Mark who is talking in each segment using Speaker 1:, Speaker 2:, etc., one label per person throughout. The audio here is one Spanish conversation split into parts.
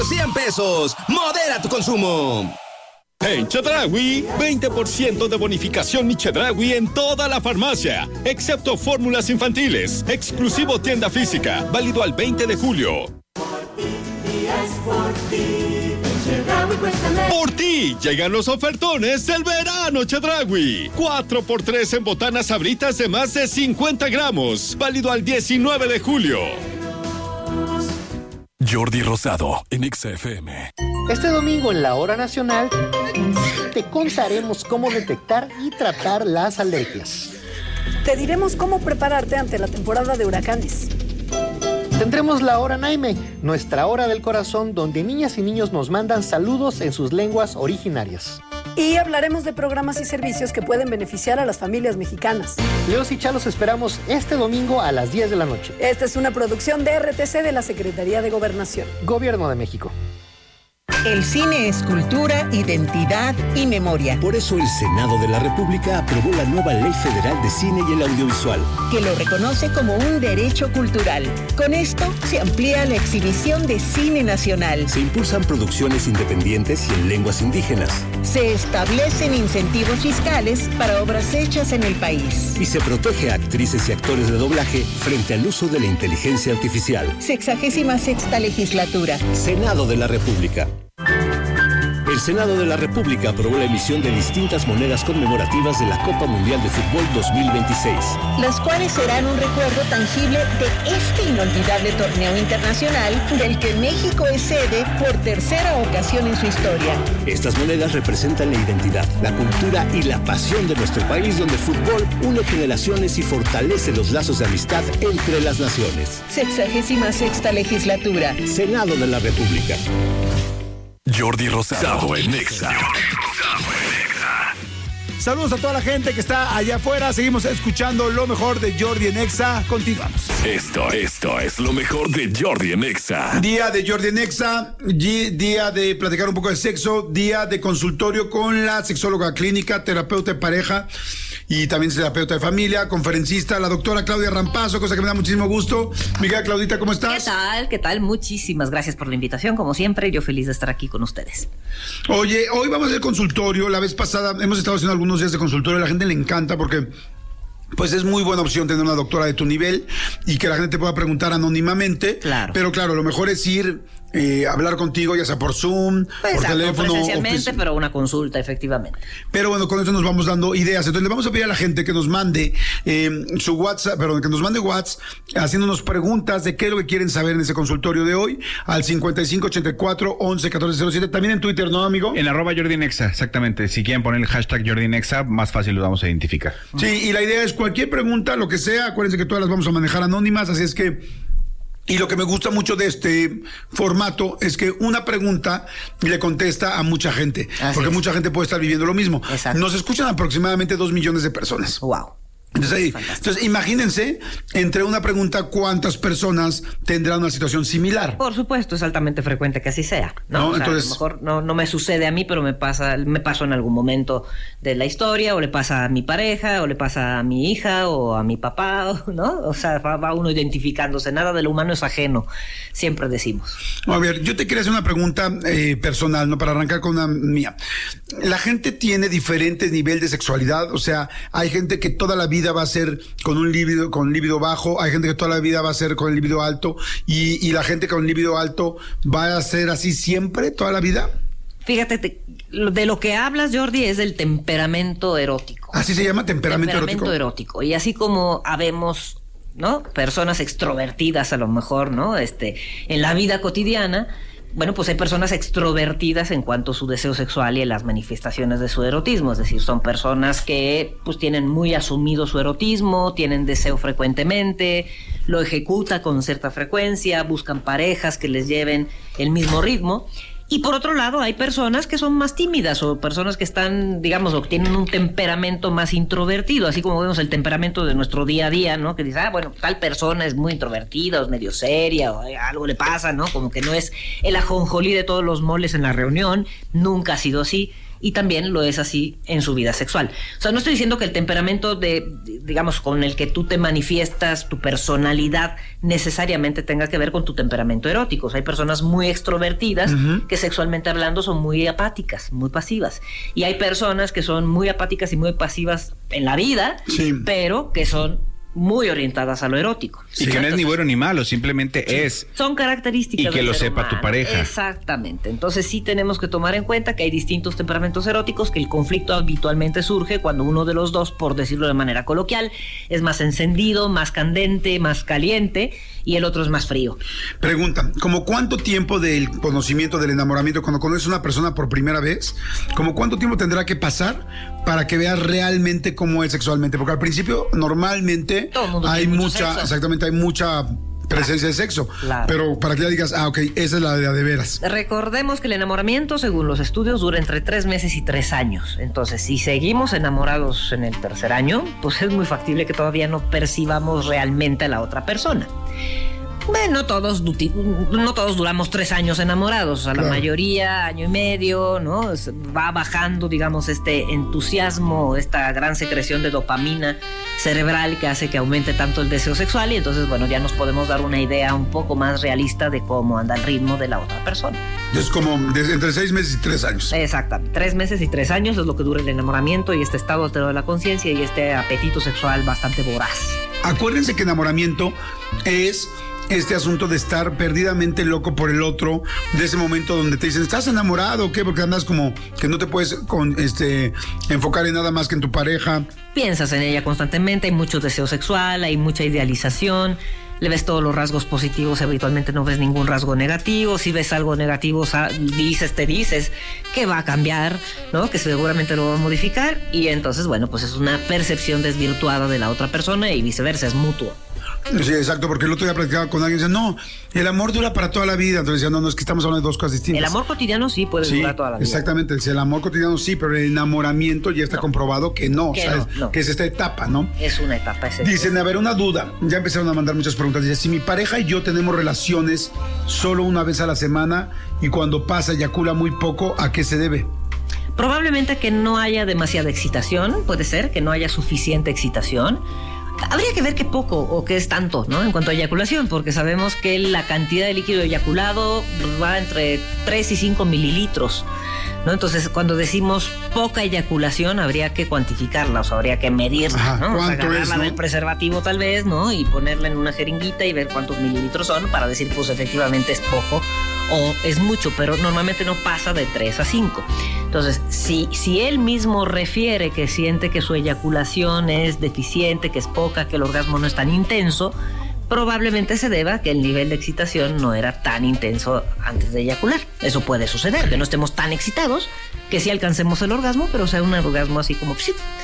Speaker 1: 100 pesos. Modera tu consumo.
Speaker 2: En Chedraui, 20% de bonificación Mi Chedraui en toda la farmacia, excepto fórmulas infantiles. Exclusivo tienda física, válido al 20 de julio. Por ti llegan los ofertones del verano Chedraui. 4x3 en botanas Sabritas de más de 50 gramos, válido al 19 de julio.
Speaker 3: Jordi Rosado en XFM.
Speaker 4: Este domingo en la Hora Nacional te contaremos cómo detectar y tratar las alergias.
Speaker 5: Te diremos cómo prepararte ante la temporada de huracanes.
Speaker 4: Tendremos la Hora Naime, nuestra hora del corazón, donde niñas y niños nos mandan saludos en sus lenguas originarias.
Speaker 5: Y hablaremos de programas y servicios que pueden beneficiar a las familias mexicanas.
Speaker 4: Leos y Chalos esperamos este domingo a las 10 de la noche.
Speaker 5: Esta es una producción de RTC de la Secretaría de Gobernación.
Speaker 4: Gobierno de México.
Speaker 6: El cine es cultura, identidad y memoria.
Speaker 7: Por eso el Senado de la República aprobó la nueva Ley Federal de Cine y el Audiovisual,
Speaker 6: que lo reconoce como un derecho cultural. Con esto se amplía la exhibición de cine nacional.
Speaker 7: Se impulsan producciones independientes y en lenguas indígenas.
Speaker 6: Se establecen incentivos fiscales para obras hechas en el país.
Speaker 7: Y se protege a actrices y actores de doblaje frente al uso de la inteligencia artificial.
Speaker 6: 66ª legislatura.
Speaker 7: Senado de la República. El Senado de la República aprobó la emisión de distintas monedas conmemorativas de la Copa Mundial de Fútbol 2026.
Speaker 6: Las cuales serán un recuerdo tangible de este inolvidable torneo internacional del que México es sede por tercera ocasión en su historia.
Speaker 7: Estas monedas representan la identidad, la cultura y la pasión de nuestro país, donde el fútbol une generaciones y fortalece los lazos de amistad entre las naciones.
Speaker 6: 66ª legislatura.
Speaker 7: Senado de la República.
Speaker 3: Jordi Rosado en Nexa.
Speaker 8: Saludos a toda la gente que está allá afuera. Seguimos escuchando lo mejor de Jordi en Nexa. Continuamos.
Speaker 3: Esto es lo mejor de Jordi en Nexa.
Speaker 8: Día de Jordi en Nexa, día de platicar un poco de sexo, día de consultorio con la sexóloga clínica, terapeuta de pareja y también terapeuta de familia, conferencista, la doctora Claudia Rampazo, cosa que me da muchísimo gusto. Mi querida Claudita, ¿cómo estás?
Speaker 9: ¿Qué tal? Muchísimas gracias por la invitación. Como siempre, yo feliz de estar aquí con ustedes.
Speaker 8: Oye, hoy vamos a hacer consultorio. La vez pasada hemos estado haciendo algunos días de consultorio. A la gente le encanta porque pues es muy buena opción tener una doctora de tu nivel y que la gente te pueda preguntar anónimamente. Claro. Pero claro, lo mejor es ir hablar contigo, ya sea por Zoom, por teléfono.
Speaker 9: Presencialmente, pero una consulta, efectivamente.
Speaker 8: Pero bueno, con eso nos vamos dando ideas. Entonces le vamos a pedir a la gente que nos mande su WhatsApp, que nos mande WhatsApp haciéndonos preguntas de qué es lo que quieren saber en ese consultorio de hoy al 5584-111407. También en Twitter, ¿no, amigo?
Speaker 10: En @JordiNexa, exactamente. Si quieren poner el hashtag JordiNexa, más fácil lo vamos a identificar.
Speaker 8: Sí, y la idea es cualquier pregunta, lo que sea, acuérdense que todas las vamos a manejar anónimas, así es que... Y lo que me gusta mucho de este formato es que una pregunta le contesta a mucha gente, porque mucha gente puede estar viviendo lo mismo. Exacto. Nos escuchan aproximadamente 2 millones de personas.
Speaker 9: Wow.
Speaker 8: Entonces, imagínense, entre una pregunta, ¿cuántas personas tendrán una situación similar?
Speaker 9: Por supuesto, es altamente frecuente que así sea, ¿no? O sea, entonces, a lo mejor no me sucede a mí, pero me pasó en algún momento de la historia, o le pasa a mi pareja, o le pasa a mi hija, o a mi papá, ¿no? O sea, va uno identificándose, nada de lo humano es ajeno, siempre decimos.
Speaker 8: A ver, yo te quería hacer una pregunta personal, ¿no? Para arrancar con una mía. La gente tiene diferentes niveles de sexualidad, o sea, hay gente que toda la vida va a ser con un líbido bajo, hay gente que toda la vida va a ser con el líbido alto y la gente con líbido alto va a ser así siempre, toda la vida.
Speaker 9: Fíjate, de lo que hablas, Jordi, es del temperamento erótico.
Speaker 8: ¿Así se llama? Temperamento
Speaker 9: erótico. Y así como habemos, ¿no?, personas extrovertidas a lo mejor, ¿no?, en la vida cotidiana. Bueno, pues hay personas extrovertidas en cuanto a su deseo sexual y en las manifestaciones de su erotismo. Es decir, son personas que pues tienen muy asumido su erotismo, tienen deseo frecuentemente, lo ejecutan con cierta frecuencia, buscan parejas que les lleven el mismo ritmo. Y por otro lado, hay personas que son más tímidas o personas que están, digamos, o que tienen un temperamento más introvertido, así como vemos el temperamento de nuestro día a día, ¿no? Que dice, bueno, tal persona es muy introvertida o es medio seria o algo le pasa, ¿no? Como que no es el ajonjolí de todos los moles en la reunión, nunca ha sido así. y también lo es así en su vida sexual. O sea, no estoy diciendo que el temperamento digamos, con el que tú te manifiestas, tu personalidad, necesariamente tenga que ver con tu temperamento erótico. O sea, hay personas muy extrovertidas que sexualmente hablando son muy apáticas, muy pasivas. Y hay personas que son muy apáticas y muy pasivas en la vida, pero que son muy orientadas a lo erótico.
Speaker 10: Y que no es ni bueno ni malo, simplemente es.
Speaker 9: Son características.
Speaker 10: Y que lo sepa tu pareja.
Speaker 9: Exactamente. Entonces sí tenemos que tomar en cuenta que hay distintos temperamentos eróticos, que el conflicto habitualmente surge cuando uno de los dos, por decirlo de manera coloquial, es más encendido, más candente, más caliente, y el otro es más frío.
Speaker 8: Pregunta, ¿como cuánto tiempo del conocimiento, del enamoramiento, cuando conoces a una persona por primera vez, como cuánto tiempo tendrá que pasar para que veas realmente cómo es sexualmente? Porque al principio normalmente hay mucha, exactamente, hay mucha presencia de sexo, pero para que ya digas, ok, esa es la de veras.
Speaker 9: Recordemos que el enamoramiento, según los estudios, dura entre 3 meses y 3 años. Entonces, si seguimos enamorados en el tercer año, pues es muy factible que todavía no percibamos realmente a la otra persona. Bueno, no todos duramos 3 años enamorados, o sea, la mayoría, año y medio, ¿no? Va bajando, digamos, este entusiasmo, esta gran secreción de dopamina cerebral que hace que aumente tanto el deseo sexual, y entonces, bueno, ya nos podemos dar una idea un poco más realista de cómo anda el ritmo de la otra persona.
Speaker 8: Es como entre 6 meses y 3 años.
Speaker 9: Exactamente, 3 meses y 3 años es lo que dura el enamoramiento y este estado alterado de la conciencia y este apetito sexual bastante voraz.
Speaker 8: Acuérdense que enamoramiento es este asunto de estar perdidamente loco por el otro, de ese momento donde te dicen, ¿estás enamorado o qué? Porque andas como que no te puedes enfocar en nada más que en tu pareja.
Speaker 9: Piensas en ella constantemente, hay mucho deseo sexual, hay mucha idealización, le ves todos los rasgos positivos, habitualmente no ves ningún rasgo negativo. Si ves algo negativo, te dices que va a cambiar, ¿no? Que seguramente lo va a modificar, y entonces, bueno, pues es una percepción desvirtuada de la otra persona y viceversa, es mutuo.
Speaker 8: Sí, exacto, porque el otro día platicaba con alguien y decía, no, el amor dura para toda la vida. Entonces decía, no, es que estamos hablando de dos cosas distintas.
Speaker 9: El amor cotidiano sí puede durar toda la vida.
Speaker 8: Exactamente, el amor cotidiano sí, pero el enamoramiento ya está comprobado que no, que es esta etapa, ¿no?
Speaker 9: Es una etapa.
Speaker 8: Dicen, a ver, una duda, ya empezaron a mandar muchas preguntas. Dice, si mi pareja y yo tenemos relaciones solo una vez a la semana y cuando pasa eyacula muy poco, ¿a qué se debe?
Speaker 9: Probablemente que no haya demasiada excitación, puede ser que no haya suficiente excitación. Habría que ver qué poco o qué es tanto, ¿no? En cuanto a eyaculación, porque sabemos que la cantidad de líquido eyaculado va entre 3 y 5 mililitros, ¿no? Entonces, cuando decimos poca eyaculación, habría que cuantificarla, o sea, habría que medirla, ¿no? O sea, agarrarla del preservativo tal vez, ¿no? Y ponerla en una jeringuita y ver cuántos mililitros son para decir, pues efectivamente es poco o es mucho, pero normalmente no pasa de 3 a 5. Entonces, si él mismo refiere que siente que su eyaculación es deficiente, que es poca, que el orgasmo no es tan intenso, probablemente se deba a que el nivel de excitación no era tan intenso antes de eyacular. Eso puede suceder, que no estemos tan excitados, que sí alcancemos el orgasmo, pero sea un orgasmo así como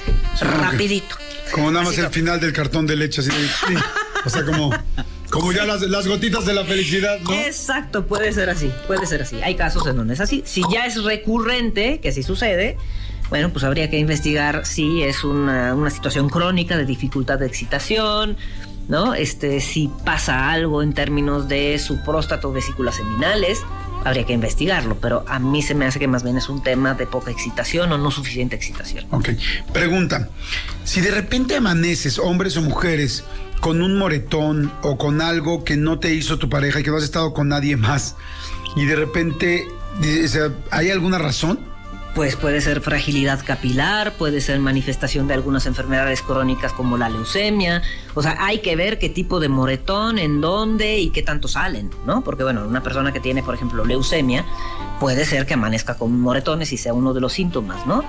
Speaker 9: rapidito.
Speaker 8: Como nada más así el final del cartón de leche, así de, o sea, como ya las gotitas de la felicidad, ¿no?
Speaker 9: Exacto, puede ser así. Hay casos en donde es así. Si ya es recurrente, que así sucede, bueno, pues habría que investigar si es una situación crónica de dificultad de excitación, ¿no? Si pasa algo en términos de su próstata o vesículas seminales, habría que investigarlo, pero a mí se me hace que más bien es un tema de poca excitación o no suficiente excitación.
Speaker 8: Ok, pregunta, si de repente amaneces, hombres o mujeres, con un moretón o con algo que no te hizo tu pareja y que no has estado con nadie más, y de repente, o sea, ¿hay alguna razón?
Speaker 9: Pues puede ser fragilidad capilar, puede ser manifestación de algunas enfermedades crónicas como la leucemia. O sea, hay que ver qué tipo de moretón, en dónde y qué tanto salen, ¿no? Porque, bueno, una persona que tiene, por ejemplo, leucemia, puede ser que amanezca con moretones y sea uno de los síntomas, ¿no?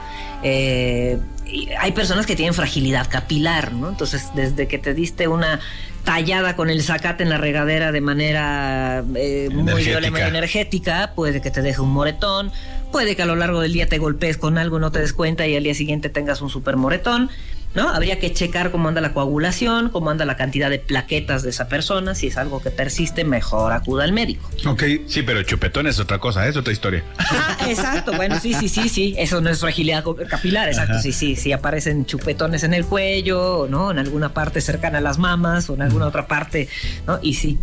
Speaker 9: Hay personas que tienen fragilidad capilar, ¿no? Entonces, desde que te diste una tallada con el zacate en la regadera de manera muy energética, puede que te deje un moretón, puede que a lo largo del día te golpees con algo, no te des cuenta y al día siguiente tengas un super moretón, ¿no? Habría que checar cómo anda la coagulación, cómo anda la cantidad de plaquetas de esa persona. Si es algo que persiste, mejor acuda al médico.
Speaker 10: Ok, sí, pero chupetón es otra cosa, es otra historia.
Speaker 9: Exacto, bueno, sí. Eso no es fragilidad capilar, exacto. Sí, aparecen chupetones en el cuello, ¿no? En alguna parte cercana a las mamas o en alguna otra parte, ¿no? Y sí.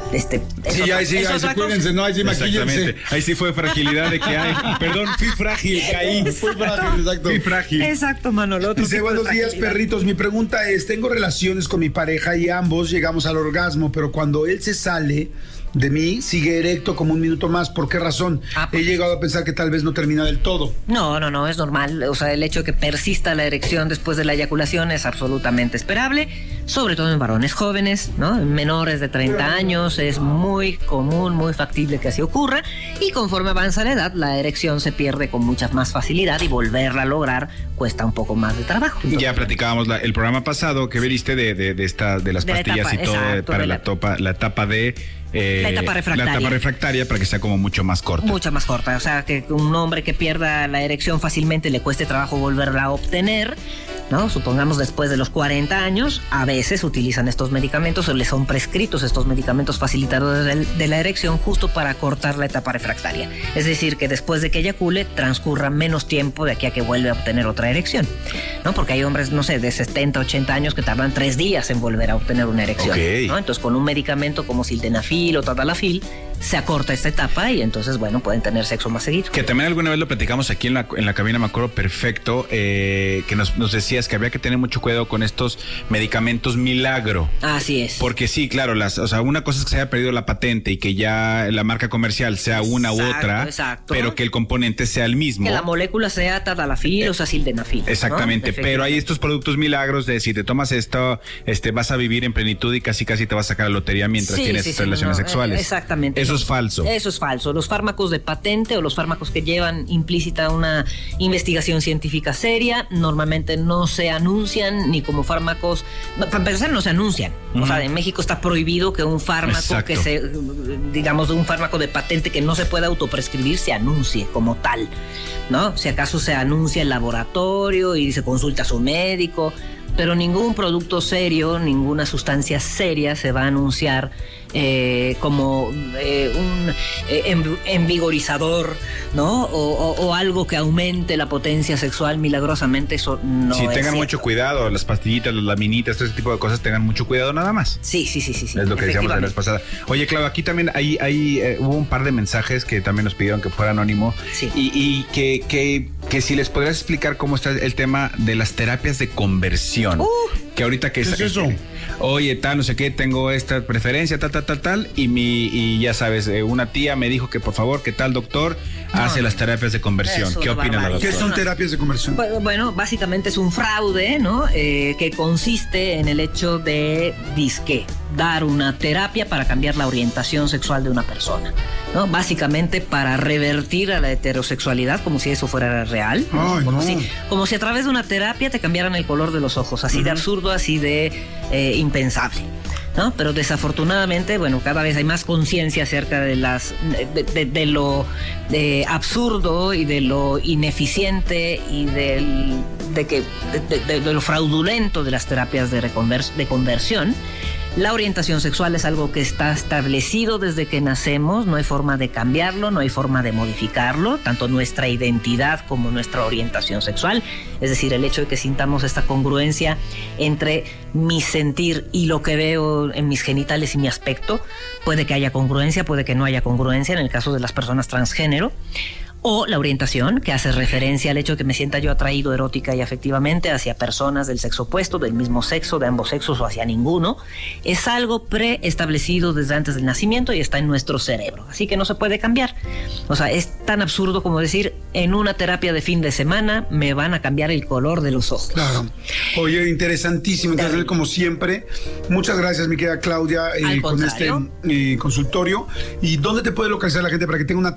Speaker 8: Ahí sí, cuídense, ¿no? Ahí sí maquíllense.
Speaker 10: Ahí sí fue fragilidad de que hay. Perdón, fui frágil, caí.
Speaker 8: Fui frágil, exacto.
Speaker 10: Fui frágil.
Speaker 9: Exacto, Manolo.
Speaker 8: Dice, buenos días, perritos. Mi pregunta es, tengo relaciones con mi pareja y ambos llegamos al orgasmo, pero cuando él se sale de mí, sigue erecto como un minuto más. ¿Por qué razón? He llegado a pensar que tal vez no termina del todo.
Speaker 9: No, es normal. O sea, el hecho de que persista la erección después de la eyaculación es absolutamente esperable, sobre todo en varones jóvenes, ¿no? En menores de 30 años es muy común, muy factible que así ocurra, y conforme avanza la edad, la erección se pierde con mucha más facilidad y volverla a lograr cuesta un poco más de trabajo.
Speaker 10: Entonces, ya platicábamos el programa pasado que viste de las pastillas y todo, exacto, para la etapa de...
Speaker 9: la etapa refractaria.
Speaker 10: La etapa refractaria, para que sea como mucho más corta.
Speaker 9: Mucho más corta. O sea, que un hombre que pierda la erección fácilmente le cueste trabajo volverla a obtener, ¿no? Supongamos después de los 40 años, a veces utilizan estos medicamentos o les son prescritos estos medicamentos facilitadores de la erección justo para cortar la etapa refractaria. Es decir, que después de que eyacule transcurra menos tiempo de aquí a que vuelve a obtener otra erección, ¿no? Porque hay hombres, no sé, de 70, 80 años que tardan 3 días en volver a obtener una erección,
Speaker 10: okay,
Speaker 9: ¿no? Entonces, con un medicamento como sildenafil o tadalafil se acorta esta etapa y entonces, bueno, pueden tener sexo más seguido.
Speaker 10: Que también alguna vez lo platicamos aquí en la cabina, me acuerdo perfecto, que nos decías que había que tener mucho cuidado con estos medicamentos milagro.
Speaker 9: Así es.
Speaker 10: Porque sí, claro, una cosa es que se haya perdido la patente y que ya la marca comercial sea una u otra,
Speaker 9: exacto,
Speaker 10: pero que el componente sea el mismo.
Speaker 9: Que la molécula sea tadalafil o sea sildenafil.
Speaker 10: Exactamente, ¿no? Pero hay estos productos milagros de si te tomas esto, vas a vivir en plenitud y casi te vas a sacar la lotería mientras tienes relaciones sexuales.
Speaker 9: Exactamente.
Speaker 10: Eso es falso.
Speaker 9: Eso es falso. Los fármacos de patente o los fármacos que llevan implícita una investigación científica seria normalmente no se anuncian ni como fármacos. Para empezar, no se anuncian. O sea, en México está prohibido que un fármaco un fármaco de patente que no se pueda autoprescribir se anuncie como tal, ¿no? Si acaso se anuncia en laboratorio y se consulta a su médico, pero ningún producto serio, ninguna sustancia seria se va a anunciar como un envigorizador, ¿no? O algo que aumente la potencia sexual milagrosamente. Eso no es.
Speaker 10: Sí, tengan
Speaker 9: cierto.
Speaker 10: Mucho cuidado, las pastillitas, las laminitas, todo ese tipo de cosas, tengan mucho cuidado nada más.
Speaker 9: Sí.
Speaker 10: Es lo que decíamos la vez pasada. Oye, Clau, aquí también hubo un par de mensajes que también nos pidieron que fuera anónimo.
Speaker 9: Sí.
Speaker 10: Y que si les podrías explicar cómo está el tema de las terapias de conversión. Que ahorita que
Speaker 8: ¿qué es eso?
Speaker 10: Oye, tal, no sé qué, tengo esta preferencia, tal, y ya sabes, una tía me dijo que por favor, que tal doctor hace las terapias de conversión. ¿Qué opina la doctora?
Speaker 8: ¿Qué son terapias de conversión?
Speaker 9: Bueno, básicamente es un fraude, ¿no? Que consiste en el hecho de dar una terapia para cambiar la orientación sexual de una persona, ¿no? Básicamente para revertir a la heterosexualidad como si eso fuera real.
Speaker 8: Ay,
Speaker 9: como si a través de una terapia te cambiaran el color de los ojos, así de absurdo, así de impensable, ¿no? Pero desafortunadamente, bueno, cada vez hay más conciencia acerca de de lo absurdo y de lo ineficiente y de lo fraudulento de las terapias de conversión. La orientación sexual es algo que está establecido desde que nacemos, no hay forma de cambiarlo, no hay forma de modificarlo, tanto nuestra identidad como nuestra orientación sexual, es decir, el hecho de que sintamos esta congruencia entre mi sentir y lo que veo en mis genitales y mi aspecto. Puede que haya congruencia, puede que no haya congruencia en el caso de las personas transgénero. O la orientación, que hace referencia al hecho de que me sienta yo atraído erótica y afectivamente hacia personas del sexo opuesto, del mismo sexo, de ambos sexos o hacia ninguno, es algo preestablecido desde antes del nacimiento y está en nuestro cerebro. Así que no se puede cambiar. O sea, es tan absurdo como decir, en una terapia de fin de semana me van a cambiar el color de los ojos.
Speaker 8: Claro. Oye, interesantísimo. Entonces, como siempre, muchas gracias, mi querida Claudia, con este consultorio. ¿Y dónde te puede localizar la gente para que tenga una